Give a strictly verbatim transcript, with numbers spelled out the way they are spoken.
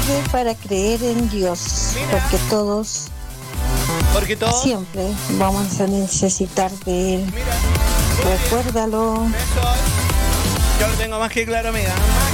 tarde para creer en Dios, Mira. porque todos Porque todos. siempre vamos a necesitar de Él. Mira. Recuérdalo. Eso. Yo lo tengo más que claro, amiga.